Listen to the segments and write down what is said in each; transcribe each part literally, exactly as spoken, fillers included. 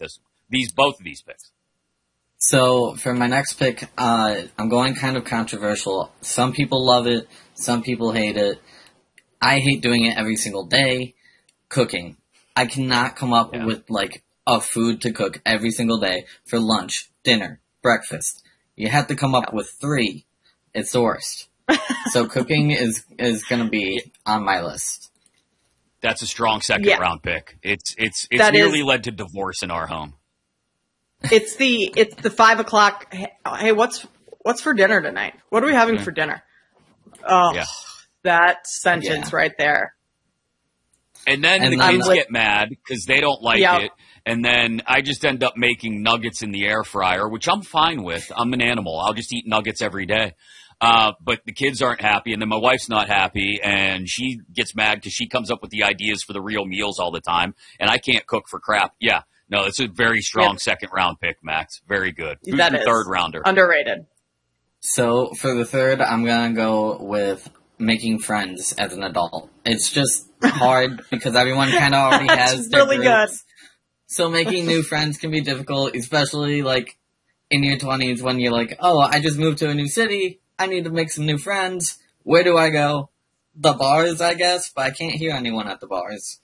this. These both of these picks. So for my next pick, uh, I'm going kind of controversial. Some people love it. Some people hate it. I hate doing it every single day. Cooking. I cannot come up yeah. with like a food to cook every single day for lunch, dinner, breakfast. You have to come up yeah. with three. It's the worst. So cooking is is going to be on my list. That's a strong second yeah. round pick. It's it's it's that nearly is, led to divorce in our home. It's the it's the five o'clock. Hey, what's what's for dinner tonight? What are we having mm-hmm. for dinner? Oh, yeah. That sentence yeah. right there. And then and the kids with, get mad because they don't like yep. it. And then I just end up making nuggets in the air fryer, which I'm fine with. I'm an animal. I'll just eat nuggets every day. Uh, but the kids aren't happy, and then my wife's not happy, and she gets mad because she comes up with the ideas for the real meals all the time, and I can't cook for crap. Yeah, no, it's a very strong yep. second-round pick, Max. Very good. Who's that your is third rounder? Underrated. So for the third, I'm going to go with making friends as an adult. It's just hard because everyone kind of already has their really groups. Good. So making new friends can be difficult, especially like in your twenties when you're like, oh, I just moved to a new city. I need to make some new friends. Where do I go? The bars, I guess, but I can't hear anyone at the bars.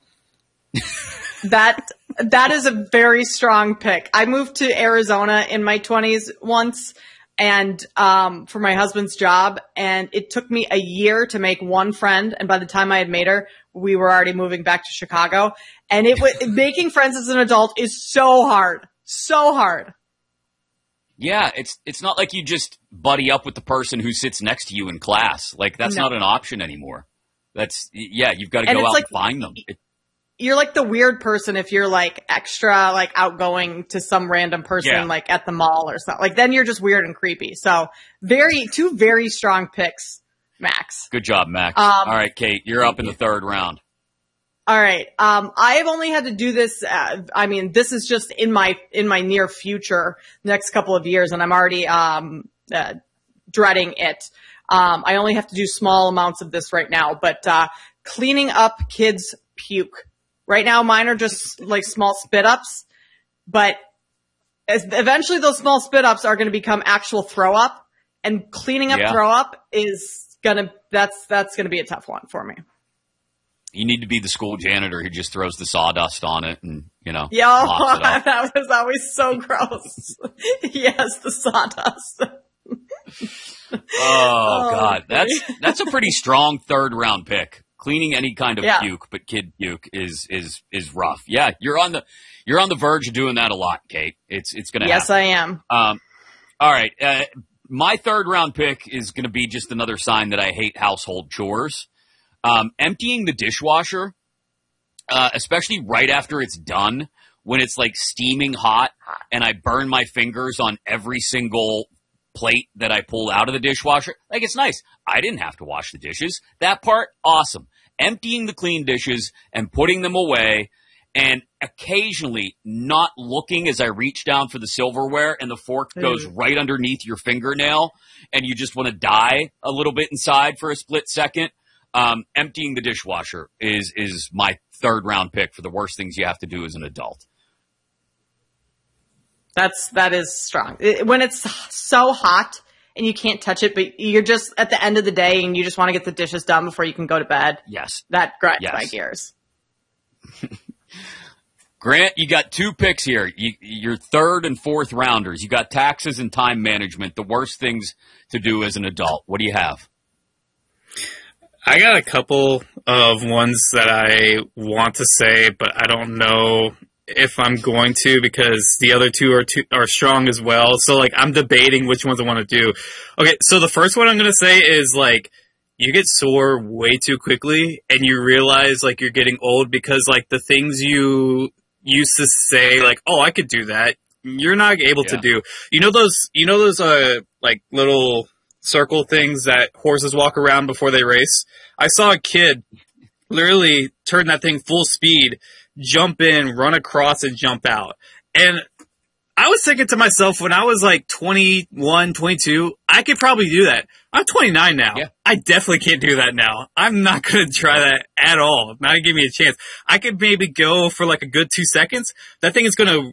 that that is a very strong pick. I moved to Arizona in my twenties once, and um, for my husband's job, and it took me a year to make one friend. And by the time I had made her, we were already moving back to Chicago. And it was making friends as an adult is so hard, so hard. Yeah, it's it's not like you just buddy up with the person who sits next to you in class. Like, that's no. not an option anymore. That's, yeah, you've got to go out like, and find them. It, you're like the weird person if you're like extra like outgoing to some random person yeah. like at the mall or something. Like, then you're just weird and creepy. So, very two very strong picks, Max. Good job, Max. Um, All right, Kate, you're up in the third round. All right. Um, I have only had to do this. Uh, I mean, this is just in my, in my near future, next couple of years, and I'm already, um, uh, dreading it. Um, I only have to do small amounts of this right now, but, uh, cleaning up kids' puke. Right now, mine are just like small spit ups, but as, eventually those small spit ups are going to become actual throw up, and cleaning up yeah. throw up is gonna, that's, that's going to be a tough one for me. You need to be the school janitor who just throws the sawdust on it and, you know, Yo, that was always so gross. Yes, the sawdust. oh, oh, God. That's that's a pretty strong third round pick. Cleaning any kind of yeah. puke, but kid puke is is is rough. Yeah, you're on the you're on the verge of doing that a lot, Kate. It's it's gonna yes, happen. I am. Um, all right. Uh, my third round pick is gonna be just another sign that I hate household chores. Um, emptying the dishwasher, uh, especially right after it's done, when it's like steaming hot and I burn my fingers on every single plate that I pull out of the dishwasher. Like, it's nice. I didn't have to wash the dishes. That part, awesome. Emptying the clean dishes and putting them away, and occasionally not looking as I reach down for the silverware and the fork goes mm. right underneath your fingernail and you just want to die a little bit inside for a split second. Um, emptying the dishwasher is is my third round pick for the worst things you have to do as an adult. That's that is strong. It, when it's so hot and you can't touch it, but you're just at the end of the day and you just want to get the dishes done before you can go to bed. Yes, that grinds yes. my gears. Grant, you got two picks here. You, your third and fourth rounders. You got taxes and time management. The worst things to do as an adult. What do you have? I got a couple of ones that I want to say, but I don't know if I'm going to because the other two are too, are strong as well. So, like, I'm debating which ones I want to do. Okay, so the first one I'm going to say is, like, you get sore way too quickly and you realize, like, you're getting old because, like, the things you used to say, like, oh, I could do that, you're not able yeah. to do. You know those, you know those, uh, like, little circle things that horses walk around before they race? I saw a kid literally turn that thing full speed, jump in, run across, and jump out. And I was thinking to myself, when I was like twenty-one, twenty-two, I could probably do that. I'm twenty-nine now. Yeah. I definitely can't do that now. I'm not going to try that at all. Not give me a chance. I could maybe go for like a good two seconds. That thing is going to